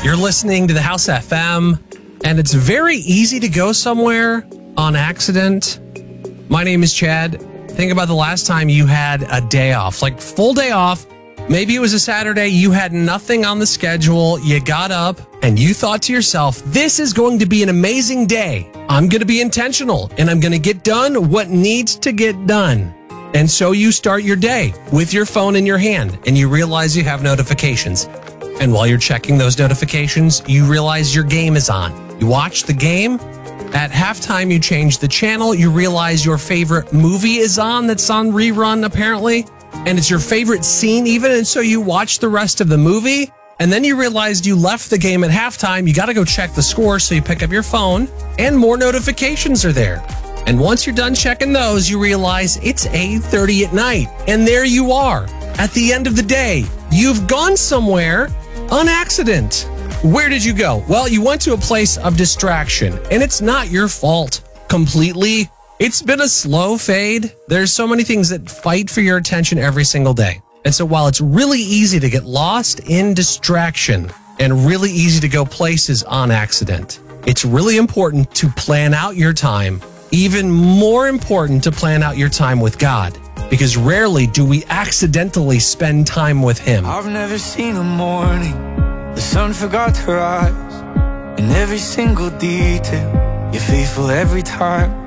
You're listening to the House FM, and it's very easy to go somewhere on accident. My name is Chad. Think about the last time you had a day off, like full day off. Maybe it was a Saturday. You had nothing on the schedule. You got up and you thought to yourself, this is going to be an amazing day. I'm going to be intentional and I'm going to get done what needs to get done. And so you start your day with your phone in your hand and you realize you have notifications. And while you're checking those notifications, you realize your game is on. You watch the game. At halftime, you change the channel. You realize your favorite movie is on that's on rerun, apparently. And it's your favorite scene even. And so you watch the rest of the movie. And then you realized you left the game at halftime. You got to go check the score. So you pick up your phone and more notifications are there. And once you're done checking those, you realize it's 8:30 at night. And there you are. At the end of the day, you've gone somewhere on accident. Where did you go? Well, you went to a place of distraction, and it's not your fault completely. It's been a slow fade. There's so many things that fight for your attention every single day. And so while it's really easy to get lost in distraction and really easy to go places on accident, it's really important to plan out your time. Even more important to plan out your time with God, because rarely do we accidentally spend time with Him. I've never seen a morning the sun forgot to rise. In every single detail, you're faithful every time.